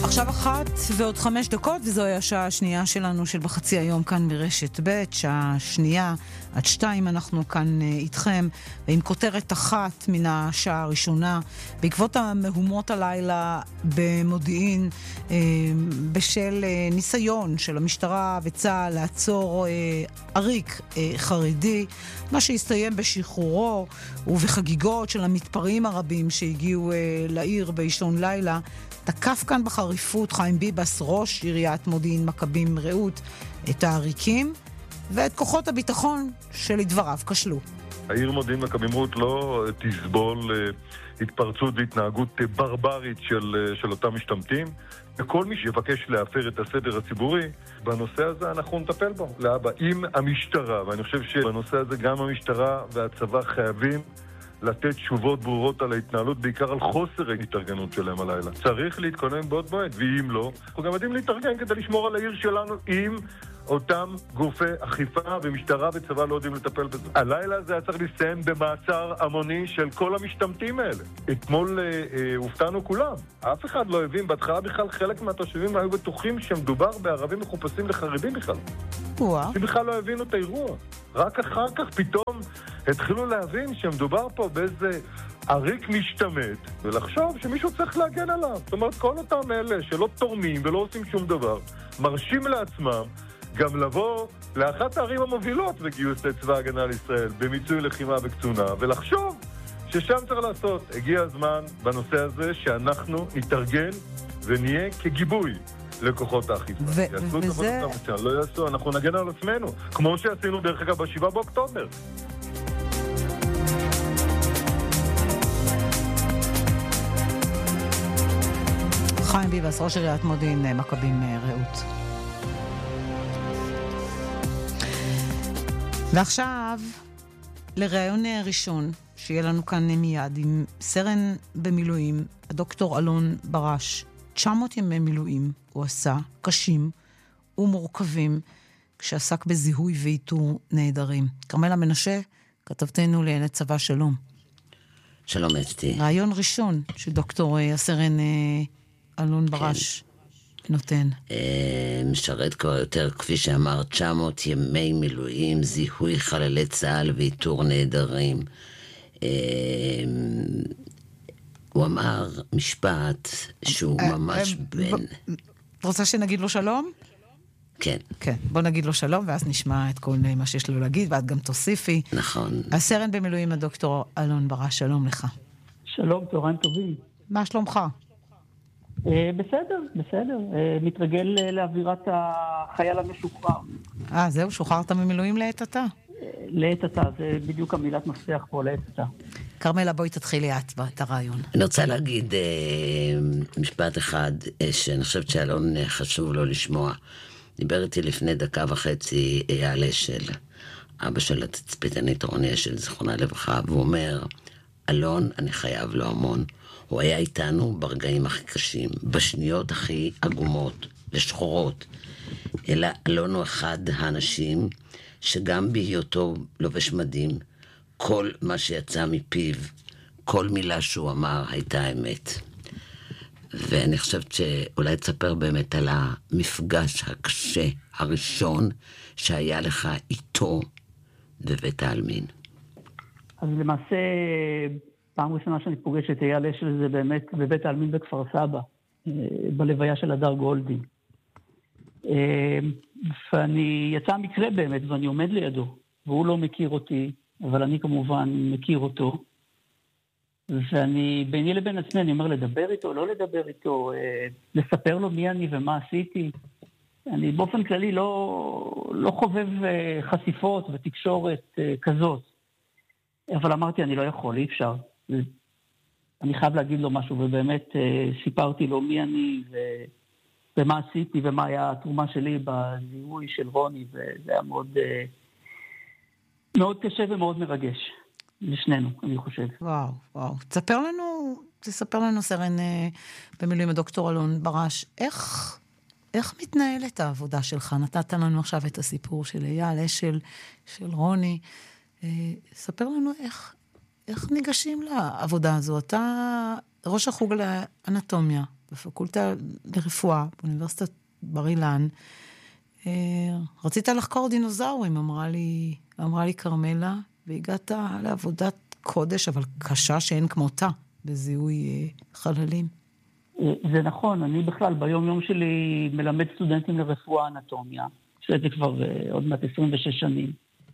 עכשיו 1:05, וזוהי השעה השנייה שלנו של בחצי היום כאן מרשת ב', שעה שנייה עד 2 אנחנו כאן איתכם, ועם כותרת אחת מן השעה הראשונה, בעקבות המהומות הלילה במודיעין, בשל ניסיון של המשטרה וצה"ל לעצור עריק חרדי, מה שהסתיים בשחרורו ובחגיגות של המתפרעים הרבים שהגיעו לעיר באישון לילה, תקף כאן בחריפות חיים ביבס, ראש עיריית מודיעין מכבים רעות, את העריקים ואת כוחות הביטחון שלדבריו כשלו. העיר מודיעין מכבים רעות לא תסבול התפרצות והתנהגות ברברית של אותם משתמטים, וכל מי שיבקש להפר את הסדר הציבורי, בנושא הזה אנחנו נטפל בו לאבא עם המשטרה, ואני חושב שבנושא הזה גם המשטרה והצבא חייבים לתת תשובות ברורות על ההתנהלות, בעיקר על חוסר ההתארגנות שלהם הלילה. צריך להתכונן בעוד מועד, ואם לא, אנחנו גם יודעים להתארגן כדי לשמור על העיר שלנו אם אותם גופי אכיפה ומשטרה וצבא לא יודעים לטפל בזה. הלילה הזה היה צריך להסתיים במעצר המוני של כל המשתמטים האלה. אתמול הופתענו כולם. אף אחד לא הבין, בהתחלה בכלל חלק מהתושבים היו בטוחים שמדובר בערבים מחופשים לחרדים בכלל. שבכלל לא הבינו את האירוע. רק אחר כך פתאום התחילו להבין שמדובר פה באיזה עריק משתמט, ולחשוב שמישהו צריך להגן עליו. זאת אומרת, כל אותם אלה שלא תורמים ולא עושים שום דבר, מרשים לעצמם גם לבוא לאחת הערים המובילות בגיוס לצבא ההגנה לישראל, במיצוי לחימה וקצונה, ולחשוב ששם צריך לעשות. הגיע הזמן בנושא הזה שאנחנו נתארגן ונהיה כגיבוי לכוחות האכיפה. יעשו את עבודתם, לא יעשו, אנחנו נגן על עצמנו, כמו שעשינו דרך אגב ב7 באוקטובר. חיים ביבס, ראש עיריית מודיעין מכבים רעות. ועכשיו לראיון ראשון שיהיה לנו כאן מיד עם סרן במילואים, הדוקטור אלון ברש. 900 ימי מילואים הוא עשה, קשים ומורכבים, כשעסק בזיהוי ואיתור נהדרים. כרמלה מנשה, כתבתנו לענייני צבא, שלום. שלום אסתי. רעיון ראשון שדוקטור הסרן אלון ברש נותן. משרת כבר יותר, כפי שאמר, 900 ימי מילואים, זיהוי חללי צה"ל ואיתור נהדרים. הוא אמר משפט שהוא ממש בין... רוצה שנגיד לו שלום? כן. כן, בוא נגיד לו שלום, ואז נשמע את כל מה שיש לו להגיד, ואת גם תוסיפי. נכון. הסרן במילואים, הדוקטור אלון ברש, שלום לך. שלום, צהריים טובים. מה שלומך? בסדר. מתרגל לאווירת החייל המשוחרר. זהו, שוחררת ממילואים לעת עתה? לעת עתה, זה בדיוק המילת מפתח פה, לעת עתה. כרמלה, בואי תתחילי את הרעיון. אני רוצה להגיד משפט אחד, שאני חושבת שאלון חשוב לו לשמוע. דיבר איתי לפני 1.5 דקות אייל אשל, אבא של התצפיתנית רוני אשל, זיכרונה לברכה, והוא אומר, אלון, אני חייב לו המון. הוא היה איתנו ברגעים הכי קשים, בשניות הכי עגומות ושחורות. אלא אלון הוא אחד האנשים שגם בהיותו לובש מדים, כל מה שיצא מפיו, כל מילה שהוא אמר הייתה אמת. ואני חושבת שאולי תספר באמת על המפגש הקשה הראשון שהיה לך איתו בבית העלמין. אז למעשה, פעם ראשונה שאני פוגש את אייל אשל זה באמת בבית העלמין בכפר סבא, בלוויה של הדר גולדין. ואני יצא מקרה באמת, ואני עומד לידו, והוא לא מכיר אותי, אבל אני כמובן מכיר אותו. ואני, ביני לבין עצמי, אני אומר לדבר איתו, לא לדבר איתו, לספר לו מי אני ומה עשיתי. אני באופן כללי לא חובב חשיפות ותקשורת כזאת. אבל אמרתי, אני לא יכול, אי אפשר. אני חייב להגיד לו משהו, ובאמת סיפרתי לו מי אני ומה עשיתי ומה היה התרומה שלי בזיהוי של רוני, וזה היה מאוד, מאוד קשה ומאוד מרגש. לשנינו, אני חושב. וואו. תספר לנו סרן במילואים הדוקטור אלון ברש, איך מתנהלת העבודה שלך? נתת לנו עכשיו את הסיפור של אייל אשל, של רוני. ספר לנו איך ניגשים לעבודה הזו. אתה ראש החוג לאנטומיה בפקולטה לרפואה, באוניברסיטת בר אילן. רצית לחקור דינוזאורים, אמרה לי קרמלה, והגעת לעבודת קודש, אבל קשה שאין כמותה בזיהוי חללים. זה נכון, אני בכלל ביום יום שלי מלמד סטודנטים לרפואה אנטומיה, שזה כבר עוד מעט 26 שנים.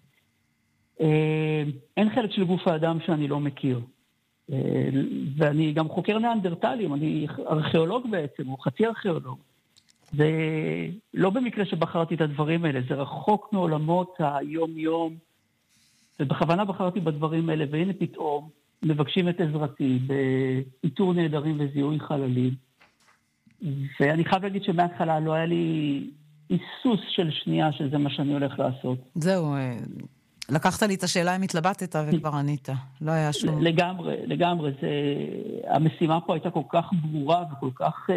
אין חלק של גוף האדם שאני לא מכיר. ואני גם חוקר נאנדרטלים, אני ארכיאולוג בעצם, או חצי ארכיאולוג. זה לא במקרה שבחרתי את הדברים האלה, זה רחוק מעולמות היום-יום, ובכוונה בחרתי בדברים האלה, והנה פתאום מבקשים את עזרתי באיתור נהדרים וזיהוי חללים. ואני חייב להגיד שמההתחלה לא היה לי היסוס של שנייה שזה מה שאני הולך לעשות. זהו, לקחת לי את השאלה אם התלבטת וכבר ענית. לא היה שום... לגמרי. המשימה פה הייתה כל כך ברורה וכל כך...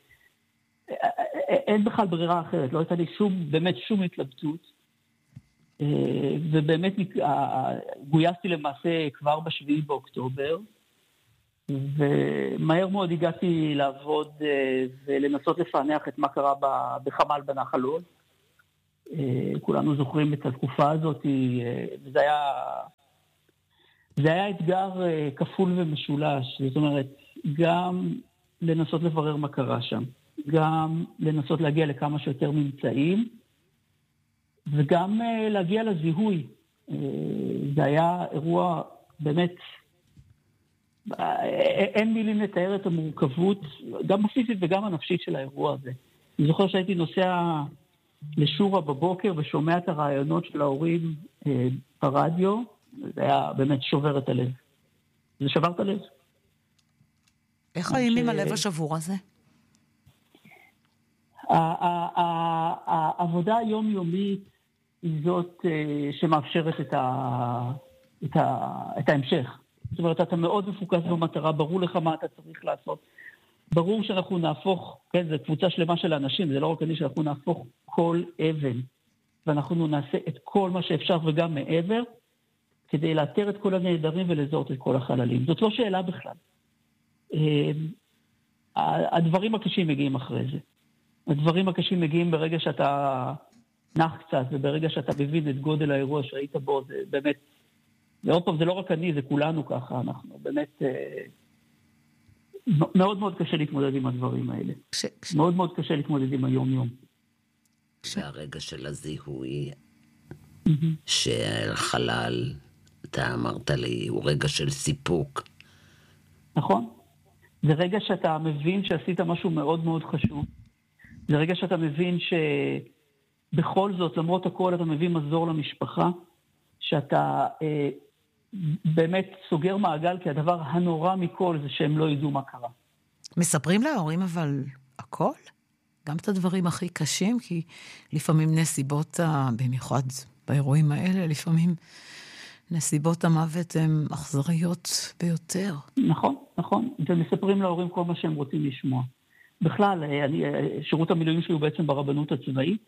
אין בכלל ברירה אחרת, לא הייתה לי באמת שום התלבטות. ובאמת גויסתי למעשה כבר ב7 באוקטובר, ומהר מאוד הגעתי לעבוד ולנסות לפענח את מה קרה בחמ"ל בנחל עוז. כולנו זוכרים את התקופה הזאת, וזה היה אתגר כפול ומשולש, זאת אומרת, גם לנסות לברר מה קרה שם, גם לנסות להגיע לכמה שיותר ממצאים, וגם להגיע לזיהוי. זה היה אירוע באמת, אין מילים לתאר את המורכבות, גם הפיזית וגם הנפשית של האירוע הזה. אני זוכר שהייתי נוסע לשורה בבוקר ושומע את הרעיונות של ההורים ברדיו, זה היה באמת שובר את הלב. זה שבר את הלב. איך חיים עם הלב השבור הזה? העבודה היומיומית היא זאת שמאפשרת את ההמשך. זאת אומרת, אתה מאוד מפוקס במטרה, ברור לך מה אתה צריך לעשות. ברור שאנחנו נהפוך, כן, זו קבוצה שלמה של אנשים, זה לא רק אני, שאנחנו נהפוך כל אבן, ואנחנו נעשה את כל מה שאפשר וגם מעבר, כדי לאתר את כל הנהדרים ולזהות את כל החללים. זאת לא שאלה בכלל. הדברים הקשים מגיעים אחרי זה. הדברים הקשים מגיעים ברגע שאתה נח קצת, וברגע שאתה מבין את גודל האירוע שהיית בו, זה באמת, ועוד פעם, זה לא רק אני, זה כולנו ככה, אנחנו באמת, מאוד מאוד קשה להתמודד עם הדברים האלה. מאוד מאוד קשה להתמודד עם היום-יום. שהרגע של הזיהוי, של חלל, אתה אמרת לי, הוא רגע של סיפוק. נכון. זה רגע שאתה מבין שעשית משהו מאוד מאוד חשוב. זה רגע שאתה מבין שבכל זאת, למרות הכל, אתה מביא מזור למשפחה, שאתה באמת סוגר מעגל, כי הדבר הנורא מכל זה שהם לא ידעו מה קרה. מספרים להורים אבל הכל? גם את הדברים הכי קשים, כי לפעמים נסיבות, במיוחד באירועים האלה, לפעמים נסיבות המוות הן אכזריות ביותר. נכון, נכון. ומספרים להורים כל מה שהם רוצים לשמוע. בכלל, שירות המילואים שלי הוא בעצם ברבנות הצבאית,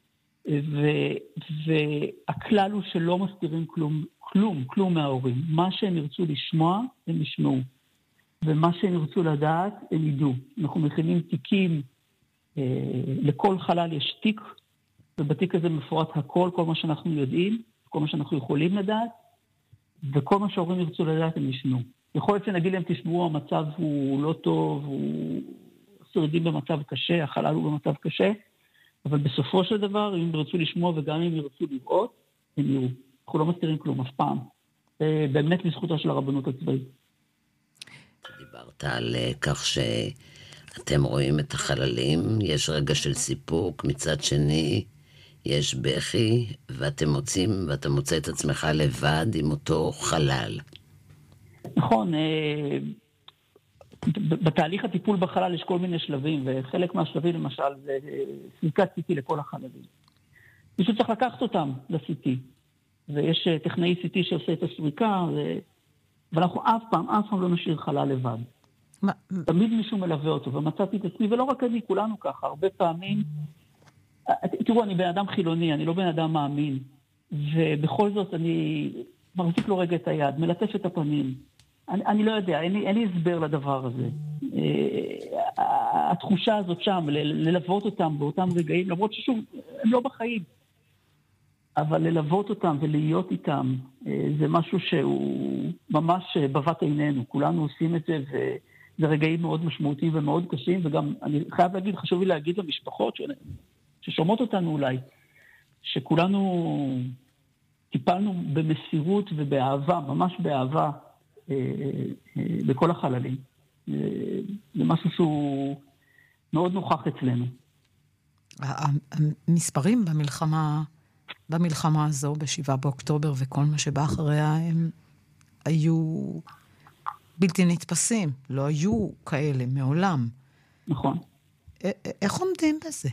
והכלל הוא שלא מסתירים כלום מההורים. מה שהם ירצו לשמוע, הם ישמעו. ומה שהם ירצו לדעת, הם ידעו. אנחנו מכינים תיקים, לכל חלל יש תיק, ובתיק הזה מפורט הכל, כל מה שאנחנו יודעים, כל מה שאנחנו יכולים לדעת, וכל מה שההורים ירצו לדעת, הם ישמעו. יכול להיות שנגיד להם, תשמעו, המצב הוא לא טוב, שרידים במצב קשה, החלל הוא במצב קשה, אבל בסופו של דבר, אם הם ירצו לשמוע וגם אם ירצו לראות, הם יראו. אנחנו לא מסתירים כלום, אף פעם. באמת לזכותה של הרבנות הצבאית. דיברת על כך שאתם רואים את החללים, יש רגע של סיפוק, מצד שני יש בכי, ואתם מוצא את עצמך לבד עם אותו חלל. נכון, בתהליך הטיפול בחלל יש כל מיני שלבים, וחלק מהשלבים למשל זה סריקת CT לכל החללים. מישהו צריך לקחת אותם ל-CT, ויש טכנאי CT שעושה את הסריקה, ואנחנו אף פעם לא נשאיר חלל לבד. תמיד מישהו מלווה אותו, ומצאתי את עצמי, ולא רק אני, כולנו ככה, הרבה פעמים, תראו, אני בן אדם חילוני, אני לא בן אדם מאמין, ובכל זאת אני מחזיק לו רגע את היד, מלטף את הפנים, אני לא יודע, אין לי הסבר לדבר הזה. התחושה הזאת שם, ללוות אותם באותם רגעים, למרות ששוב, הם לא בחיים. אבל ללוות אותם ולהיות איתם, זה משהו שהוא ממש בבת עינינו. כולנו עושים את זה, וזה רגעים מאוד משמעותיים ומאוד קשים, וגם אני חייב להגיד, חשוב לי להגיד למשפחות ששומעות אותנו אולי, שכולנו טיפלנו במסירות ובאהבה, ממש באהבה, בכל החללים. זה משהו שהוא מאוד נוכח אצלנו. המספרים במלחמה הזו, ב7 באוקטובר וכל מה שבא אחריה, הם היו בלתי נתפסים. לא היו כאלה מעולם. נכון. איך עומדים בזה?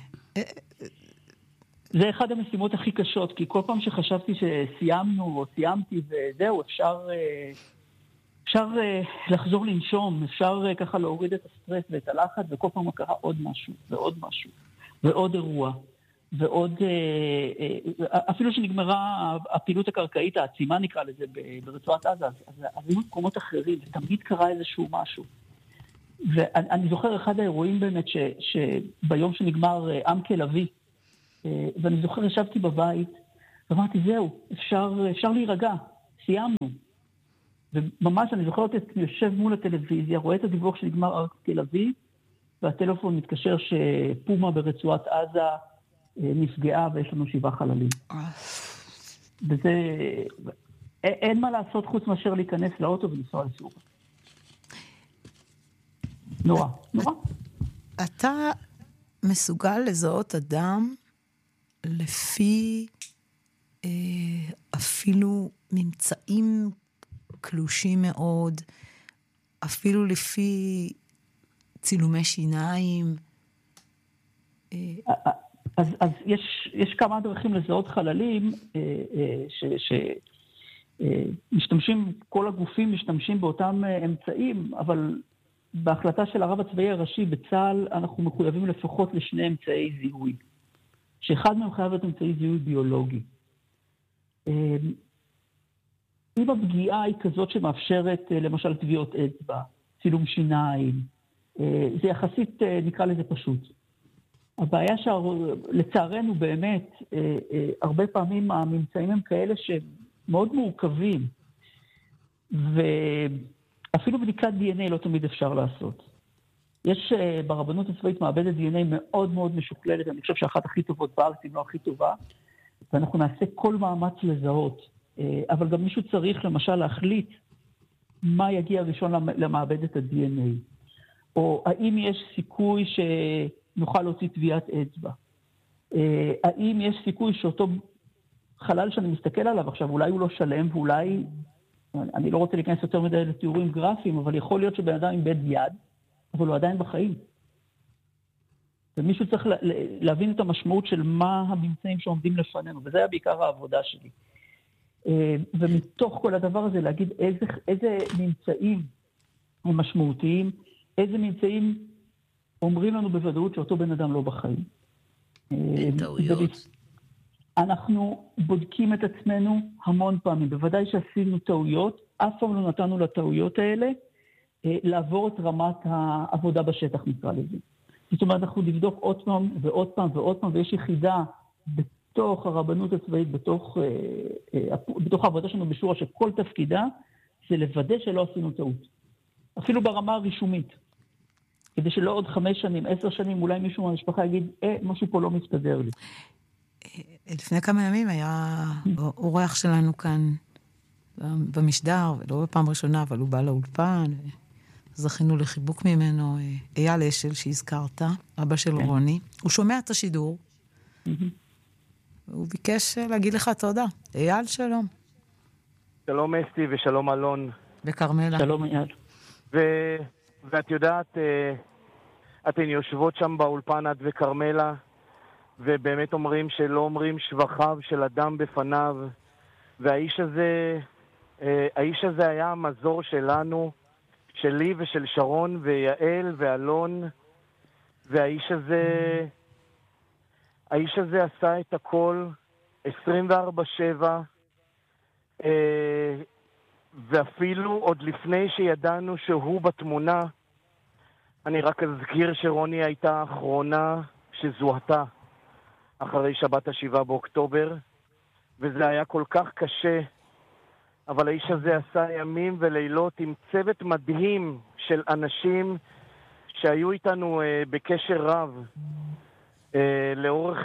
זה אחד המשימות הכי קשות, כי כל פעם שחשבתי שסיימנו או סיימתי וזהו, אפשר לחזור לנשום, אפשר ככה להוריד את הסטרס ואת הלחץ, וכל פעם קרה עוד משהו, ועוד משהו, ועוד אירוע, ועוד, אפילו שנגמרה הפעילות הקרקעית, העצימה נקרא לזה ברצועת עזה, אז היו מקומות אחרים, ותמיד קרה איזשהו משהו. ואני זוכר אחד האירועים באמת, שביום שנגמר עם כלבי, ואני זוכר, ישבתי בבית, ואמרתי, זהו, אפשר להירגע, סיימנו. וממש אני זוכר אותי יושב מול הטלוויזיה, רואה את הדיווח שנגמר עם כלבי, והטלפון מתקשר שפומה ברצועת עזה נפגעה, ויש לנו 7 חללים. וזה, אין מה לעשות חוץ מאשר להיכנס לאוטו ולנסוע לסוריה. נורא. אתה מסוגל לזהות אדם לפי אפילו ממצאים קלושים מאוד, אפילו לפי צילומי שיניים? אז יש כמה דרכים לזהות חללים שמשתמשים, כל הגופים משתמשים באותם אמצעים, אבל בהחלטה של הרב הצבאי הראשי בצה"ל אנחנו מחויבים לפחות לשני אמצעי זיהוי. שאחד מהם חייב להיות אמצעי זיהוי ביולוגי. אם הפגיעה היא כזאת שמאפשרת למשל טביעות אצבע, צילום שיניים, זה יחסית נקרא לזה פשוט. הבעיה שלצערנו באמת, הרבה פעמים הממצאים הם כאלה שמאוד מורכבים, ואפילו בדיקת DNA לא תמיד אפשר לעשות. יש ברבנות הצבאית מעבדת DNA מאוד מאוד משוכללת, אני חושב שאחת הכי טובות בארץ, אם לא הכי טובה, ואנחנו נעשה כל מאמץ לזהות. אבל גם מישהו צריך למשל להחליט מה יגיע ראשון למעבדת ה-DNA. או האם יש סיכוי שנוכל להוציא טביעת אצבע. האם יש סיכוי שאותו חלל שאני מסתכל עליו עכשיו, אולי הוא לא שלם, ואולי, אני לא רוצה להיכנס יותר מדי לתיאורים גרפיים, אבל יכול להיות שבן אדם איבד יד, אבל הוא עדיין בחיים. ומישהו צריך להבין את המשמעות של מה הממצאים שעומדים לפנינו, וזה היה בעיקר העבודה שלי. ומתוך כל הדבר הזה להגיד איזה ממצאים הם משמעותיים, איזה ממצאים אומרים לנו בוודאות שאותו בן אדם לא בחיים. טעויות. אנחנו בודקים את עצמנו המון פעמים, בוודאי שעשינו טעויות, אף פעם לא נתנו לטעויות האלה לעבור את רמת העבודה בשטח נקרא לזה. זאת אומרת, אנחנו נבדוק עוד פעם ועוד פעם ועוד פעם, ויש יחידה בתוך הרבנות הצבאית, בתוך העבודה שלנו בשורה, שכל תפקידה זה לוודא שלא עשינו טעות. אפילו ברמה הרישומית. כדי שלא עוד 5 שנים, 10 שנים, אולי מישהו מהמשפחה יגיד, משהו פה לא מסתדר לי. לפני כמה ימים היה אורח שלנו כאן במשדר, ולא בפעם ראשונה, אבל הוא בא לאולפן, זכינו לחיבוק ממנו, אייל אשל שהזכרת, אבא של רוני. הוא שומע את השידור, הוא ביקש להגיד לך תודה. אייל, שלום. שלום אסתי ושלום אלון. בקרמלה. שלום אייל. ואת יודעת, אתן יושבות שם באולפן עד וקרמלה, ובאמת אומרים שלא אומרים שבחיו של אדם בפניו, והאיש הזה היה המזור שלנו, שלי ושל שרון ויעל ואלון, והאיש הזה עשה את הכל 24/7, ואפילו עוד לפני שידענו שהוא בתמונה, אני רק אזכיר שרוני הייתה האחרונה שזוהתה אחרי שבת ה-7 באוקטובר, וזה היה כל כך קשה, אבל האיש הזה עשה ימים ולילות עם צוות מדהים של אנשים שהיו איתנו בקשר רב לאורך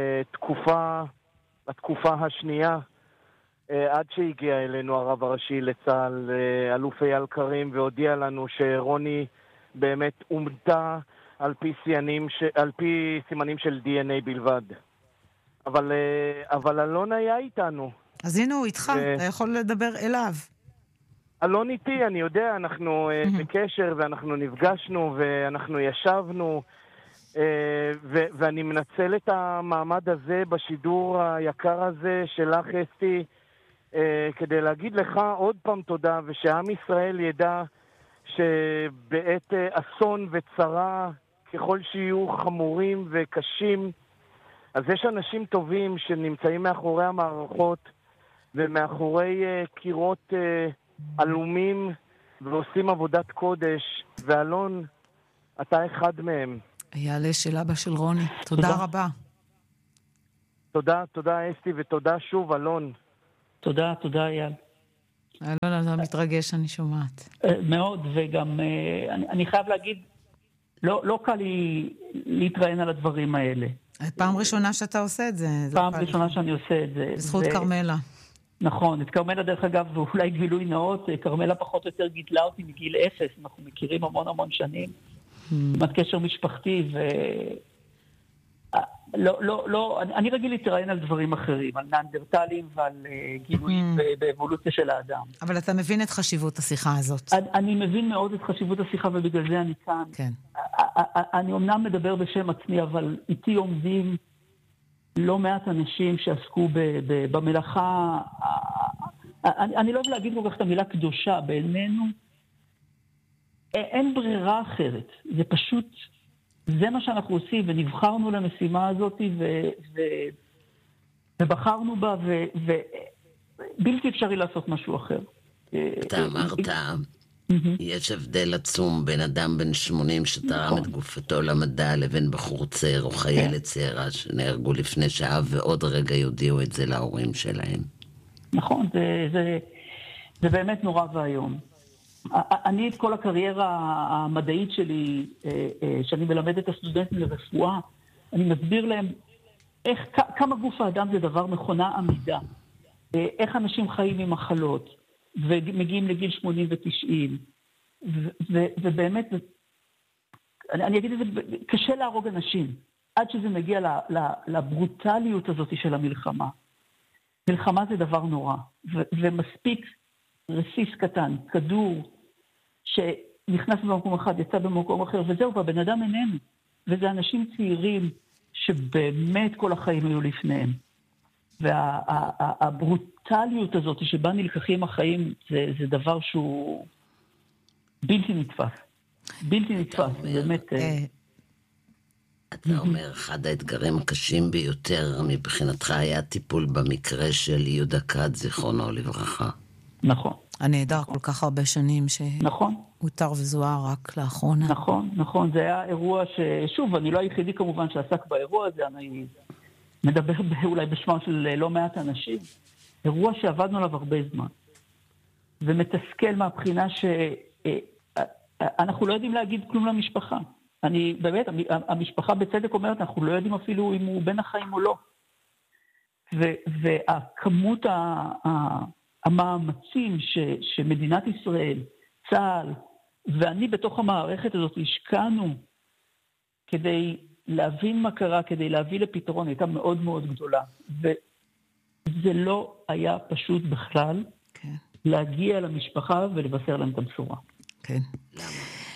התקופה השנייה, עד שהגיע אלינו הרב הראשי לצה"ל, אלוף אייל קרים, והודיע לנו שרוני באמת אומתה על פי סימנים של DNA בלבד. אבל אלון היה איתנו. אז הנה הוא איתך, אתה יכול לדבר אליו. אלון איתי, אני יודע, אנחנו בקשר ואנחנו נפגשנו ואנחנו ישבנו, ואני מנצל את המעמד הזה בשידור היקר הזה שלך, אסתי, כדי להגיד לך עוד פעם תודה, ושעם ישראל ידע שבעת אסון וצרה, ככל שיהיו חמורים וקשים, אז יש אנשים טובים שנמצאים מאחורי המערכות ומאחורי קירות אלומים ועושים עבודת קודש, ואלון, אתה אחד מהם. יעלה של אבא של רוני. תודה רבה. תודה אסתי, ותודה שוב אלון. תודה אייל. אלון, אתה מתרגש, אני שומעת. מאוד, וגם אני חייב להגיד, לא קל לי להתראיין על הדברים האלה. פעם ראשונה שאתה עושה את זה. פעם ראשונה שאני עושה את זה. בזכות קרמלה. נכון, את קרמלה דרך אגב, ואולי גילוי נאות, קרמלה פחות או יותר גידלה אותי מגיל 0, אנחנו מכירים המון שנים, עם קשר משפחתי, אני רגיל להתראיין על דברים אחרים, על נאנדרטלים ועל גילויים באבולוציה של האדם. אבל אתה מבין את חשיבות השיחה הזאת. אני מבין מאוד את חשיבות השיחה, ובגלל זה אני כאן. כן. אני אומנם מדבר בשם עצמי, אבל איתי עומדים לא מעט אנשים שעסקו במלאכה, אני לא אוהב להגיד כל כך את המילה קדושה, בעינינו אין ברירה אחרת, זה פשוט, זה מה שאנחנו עושים, ונבחרנו למשימה הזאת, ובחרנו בה, ובלתי אפשרי לעשות משהו אחר. אתה אמרת, יש הבדל עצום בין אדם בן 80 שתרם את גופתו למדע, לבין בחור צעיר או חיילת צעירה שנהרגו לפני שעה, ועוד רגע יודיעו את זה להורים שלהם. נכון, זה באמת נורא והיום. אני את כל הקריירה המדעית שלי, שאני מלמד את הסטודנטים לרפואה, אני מסביר להם כמה גוף האדם זה דבר מכונה עמידה, איך אנשים חיים עם מחלות, ומגיעים לגיל 80 ו-90, ובאמת, אני אגיד את זה, קשה להרוג אנשים, עד שזה מגיע לברוטליות הזאת של המלחמה. מלחמה זה דבר נורא, ומספיק רסיס קטן, כדור, שנכנס במקום אחד, יצא במקום אחר, וזהו, והבן אדם איננו. וזה אנשים צעירים שבאמת כל החיים היו לפניהם. והברוטליות הזאת שבה נלקחים החיים, זה דבר שהוא בלתי נתפס. בלתי נתפס, באמת. אתה אומר, אחד האתגרים הקשים ביותר מבחינתך היה טיפול במקרה של יהודה כד, זיכרונו לברכה. נכון. הנהדר כל כך הרבה שנים שהותר וזוהר רק לאחרונה. נכון. זה היה אירוע ששוב, אני לא היחידי כמובן שעסק באירוע הזה, אני מדבר אולי בשמם של לא מעט אנשים. אירוע שעבדנו עליו הרבה זמן. ומתסכל מהבחינה שאנחנו לא יודעים להגיד כלום למשפחה. באמת, המשפחה בצדק אומרת, אנחנו לא יודעים אפילו אם הוא בין החיים או לא. והכמות המאמצים שמדינת ישראל, צה"ל, ואני בתוך המערכת הזאת השקענו כדי להבין מה קרה, כדי להביא לפתרון, הייתה מאוד מאוד גדולה. וזה לא היה פשוט בכלל להגיע למשפחה ולבשר להם את הבשורה. כן. למה?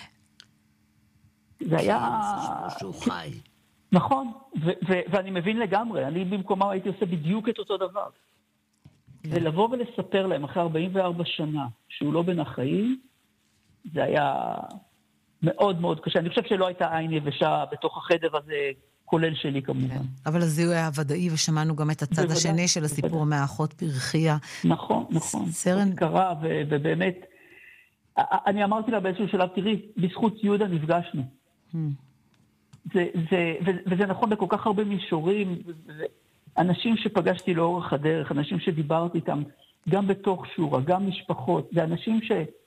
זה היה... שהוא חי. נכון, ואני מבין לגמרי, אני במקומה הייתי עושה בדיוק את אותו דבר. ולבוא ולספר להם אחרי 44 שנה שהוא לא בין החיים, זה היה מאוד מאוד קשה. אני חושב שלא הייתה עין יבשה בתוך החדר הזה, כולל שלי כמובן. אבל הזיהוי היה ודאי, ושמענו גם את הצד השני של הסיפור מהאחות פרחיה. נכון. סרן קרה, ובאמת, אני אמרתי לה באיזשהו שלב, תראי, בזכות יהודה נפגשנו. וזה נכון בכל כך הרבה מישורים, אנשים שפגשתי לאורך הדרך, אנשים שדיברתי איתם, גם בתוך שורה, גם משפחות, זה אנשים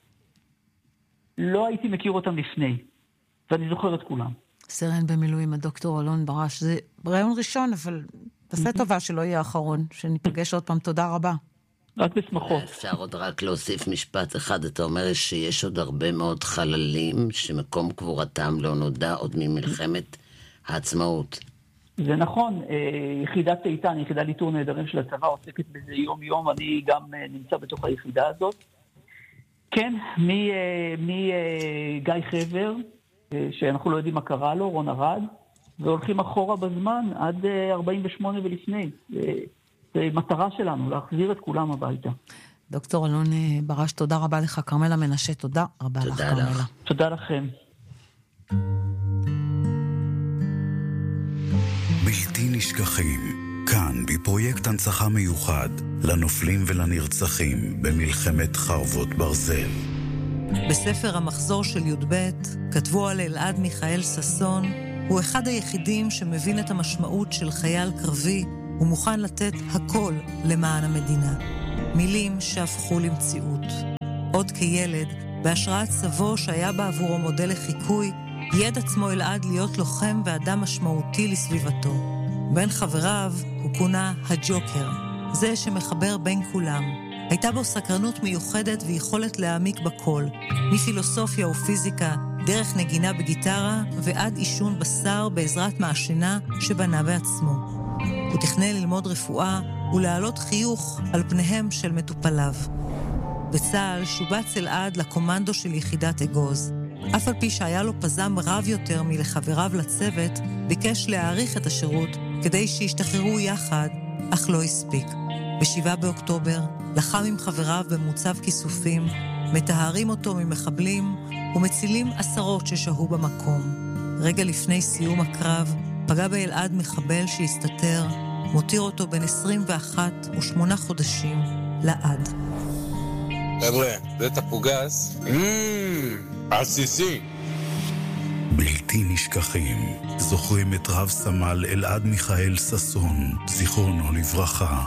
שלא הייתי מכיר אותם לפני, ואני זוכר את כולם. סרן במילואים, הדוקטור אלון ברש, זה רעיון ראשון, אבל תעשה טובה שלא יהיה האחרון, שניפגש עוד פעם, תודה רבה. רק בשמחות. אפשר עוד רק להוסיף משפט אחד, אתה אומר שיש עוד הרבה מאוד חללים שמקום קבורתם לא נודע עוד ממלחמת העצמאות. זה נכון, יחידת איתן, יחידה לאיתור נעדרים של הצבא, עוסקת בזה יום יום, אני גם נמצא בתוך היחידה הזאת. כן, מגיא חבר, שאנחנו לא יודעים מה קרה לו, רון ארד, והולכים אחורה בזמן עד 48 ולפני. זה מטרה שלנו, להחזיר את כולם הביתה. דוקטור אלון ברש, תודה רבה לך. כרמלה מנשה, תודה רבה לך, כרמלה. תודה לכם. בלתי נשכחים, כאן בפרויקט הנצחה מיוחד לנופלים ולנרצחים במלחמת חרבות ברזל. בספר המחזור של י"ב כתבו על אלעד מיכאל ססון, הוא אחד היחידים שמבין את המשמעות של חייל קרבי ומוכן לתת הכל למען המדינה. מילים שהפכו למציאות. עוד כילד, בהשראת סבו שהיה בעבורו מודל לחיקוי, יד עצמו אלעד להיות לוחם ואדם משמעותי לסביבתו. בין חבריו הוא כונה הג'וקר, זה שמחבר בין כולם. הייתה בו סקרנות מיוחדת ויכולת להעמיק בכל, מפילוסופיה ופיזיקה, דרך נגינה בגיטרה ועד אישון בשר בעזרת מעשנה שבנה בעצמו. הוא תכנן ללמוד רפואה ולהעלות חיוך על פניהם של מטופליו. בצה"ל שובץ אלעד לקומנדו של יחידת אגוז. אף על פי שהיה לו פזם רב יותר מלחבריו לצוות, ביקש להאריך את השירות כדי שישתחררו יחד, אך לא הספיק. ב7 באוקטובר לחם עם חבריו במוצב כיסופים, מטהרים אותו ממחבלים ומצילים עשרות ששהו במקום. רגע לפני סיום הקרב, פגע באלעד מחבל שהסתתר, מותיר אותו בין 21 ו8 חודשים לעד. חבר'ה, זה תפוגס. עסיסי. בלתי נשכחים, זוכרים את רב סמל אלעד מיכאל ססון, זיכרונו לברכה.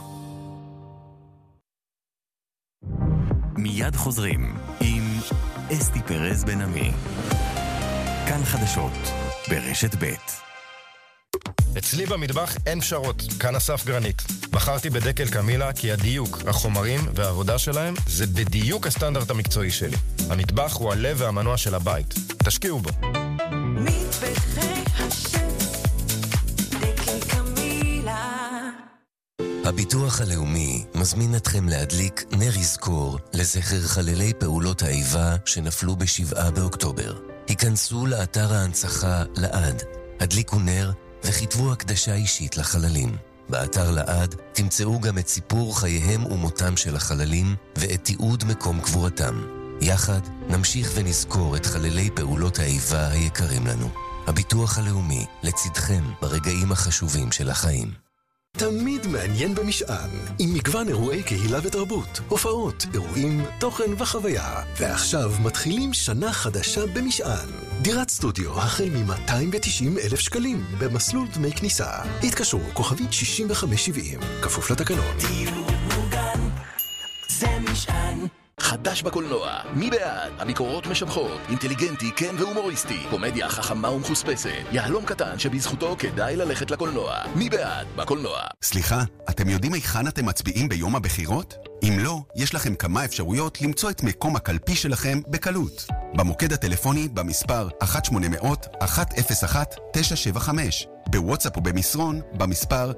מיד חוזרים עם אסתי פרז בן עמי. כאן חדשות ברשת ב'. אצלי במטבח אין פשרות, כאן אסף גרנית. בחרתי בדקל קמילה כי הדיוק, החומרים והעבודה שלהם זה בדיוק הסטנדרט המקצועי שלי. המטבח הוא הלב והמנוע של הבית. תשקיעו בו. מטבחי השף, דקל קמילה. הביטוח הלאומי מזמין אתכם להדליק נר יזכור לזכר חללי פעולות האיבה שנפלו ב7 באוקטובר. היכנסו לאתר ההנצחה לעד, הדליקו נר וכתבו הקדשה אישית לחללים. באתר לעד תמצאו גם את סיפור חייהם ומותם של החללים ואת תיעוד מקום קבורתם. יחד נמשיך ונזכור את חללי פעולות האיבה היקרים לנו. הביטוח הלאומי לצדכם ברגעים החשובים של החיים. תמיד מעניין במשען, עם מגוון אירועי קהילה ותרבות, הופעות, אירועים, תוכן וחוויה. ועכשיו מתחילים שנה חדשה במשען. דירת סטודיו החל מ-290,000 שקלים במסלול דמי כניסה. התקשרו כוכבית 6570, כפוף לתקנון. דיור מוגן, זה משען. חדש בקולנוע, מי בעד? הביקורות משבחות, אינטליגנטי, כן והומוריסטי, קומדיה חכמה ומחוספסת, יהלום קטן שבזכותו כדאי ללכת לקולנוע. מי בעד? בקולנוע. סליחה, אתם יודעים היכן אתם מצביעים ביום הבחירות? אם לא, יש לכם כמה אפשרויות למצוא את מקום הקלפי שלכם בקלות. במוקד הטלפוני במספר 1-800-101-975, בוואטסאפ ובמסרון במספר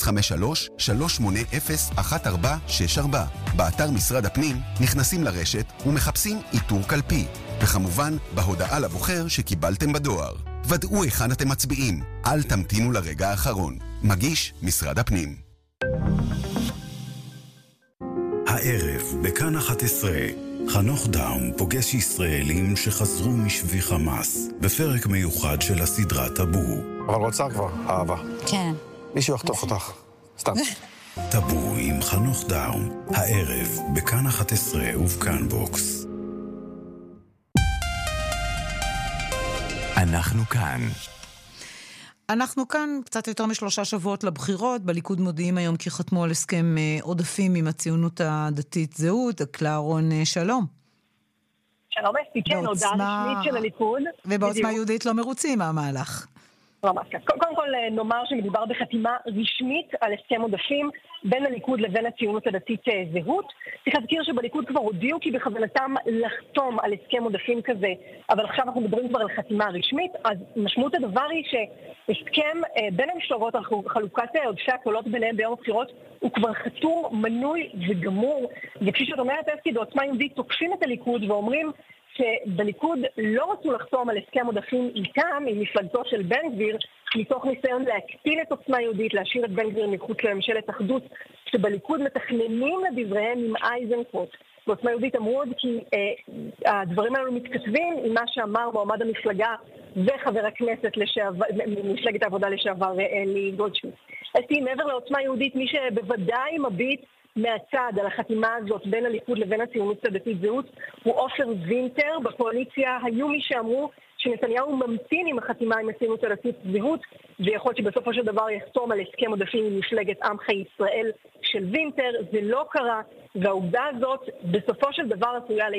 053-380-1464, באתר משרד הפנים נכנסים לרשת ומחפשים איתור קלפי, וכמובן בהודעה לבוחר שקיבלתם בדואר. ודאו היכן אתם מצביעים, אל תמתינו לרגע האחרון. מגיש משרד הפנים. הערב בכאן 11 חנוך דאום פוגש ישראלים שחזרו משבי חמאס בפרק מיוחד של הסדרה טאבו. אבל רוצה כבר, אהבה. כן. מישהו יחתוך אותך. סתם. טאבו עם חנוך דאום, הערב בכאן 11 ובכאן בוקס. אנחנו כאן. אנחנו כאן קצת יותר מ3 שבועות לבחירות. בליכוד מודיעים היום כי חתמו על הסכם עודפים עם הציונות הדתית זהות. דקלה אהרון, שלום. שלום אסתי, כן, הודעה רשמית של הליכוד. ובעוצמה יהודית לא מרוצים מהמהלך. ממש כך. קודם כל נאמר שמדובר בחתימה רשמית על הסכם עודפים בין הליכוד לבין הציונות הדתית זהות. צריך להזכיר שבליכוד כבר הודיעו כי בכוונתם לחתום על הסכם עודפים כזה, אבל עכשיו אנחנו מדברים כבר על חתימה רשמית. אז משמעות הדבר היא שהסכם בין המפלגות על חלוקת עודפי הקולות ביניהם ביום הבחירות הוא כבר חתום, מנוי וגמור. וכפי שאת אומרת אסתי, בעוצמה יהודית תוקפים את הליכוד ואומרים שבליכוד לא רצו לחתום על הסכם עודפים איתם, עם מפלגתו של בן גביר, מתוך ניסיון להקטין את עוצמה יהודית, להשאיר את בן גביר מחוץ לממשלת אחדות, שבליכוד מתכננים לדבריהם עם אייזנקוט. בעוצמה יהודית אמרו עוד כי הדברים האלו מתכתבים עם מה שאמר מועמד המפלגה וחבר הכנסת מפלגת העבודה לשעבר אלי גולדשמידט. אז מעבר לעוצמה יהודית, מי שבוודאי מביט מהצד על החתימה הזאת בין הליכוד לבין הציונות הדתית זהות הוא עופר וינטר. בקואליציה היו מי שאמרו שנתניהו ממתין עם החתימה עם הציונות הדתית זהות, ויכול שבסופו של דבר יחתום על הסכם עודפים עם מפלגת עמך ישראל של וינטר. זה לא קרה, והעובדה הזאת בסופו של דבר עשויה